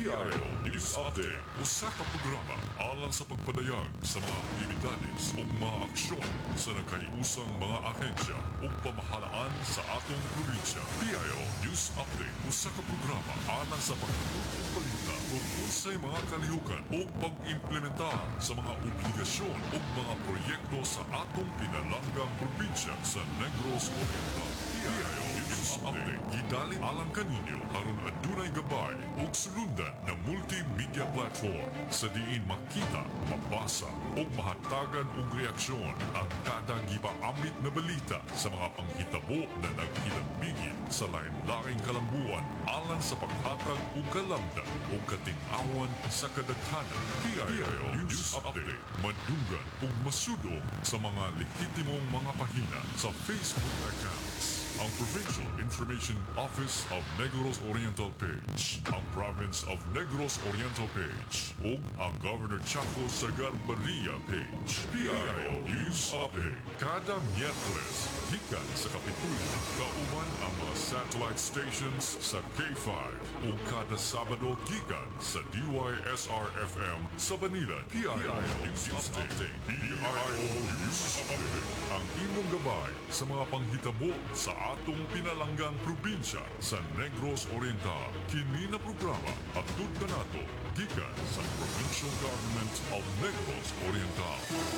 PIO News Update. Usa ka programa alang sa pagpadayag sa mga aktibidades o mga aksyon sa nagkaiusang mga ahensya o pamahalaan sa atong probinsya. PIO News Update. Usa ka programa alang sa pagtutog o balita tungkol sa mga kalihukan o pag-implementahan sa mga obligasyon o mga proyekto sa atong pinalanggang probinsya sa Negros Oriental. PIO News Update. Gidaling alang kaninyo aron adunay gabay o sulundan ng multimedia platform sa diin makita, mabasa o mahatagan og reaksyon ang kada gipaamit na balita sa mga panghitabo na naghilambigit sa lain-laing kalambuan alang sa paghatag og kalamdan o kating-awan sa kadaghanan. PIO News Update. Madunggan ug masudong sa mga lehitimong mga pahina sa Facebook accounts. Ang Provincial Information Office of Negros Oriental page, ang Province of Negros Oriental page, ug ang Governor Chaco Sagar-Barria page. PIO News Update. Kada Miyerkules, gikan sa Kapitulyo, kauman ang mga satellite stations sa K5 ug kada Sabado gikan sa DYSR-FM sa Manila. PIO News Update. PIO News Update. Ang imong gabay sa mga panghitabo sa atong pinalanggang probinsya sa Negros Oriental. Kini na programa at nato gikan sa Provincial Government of Negros Oriental.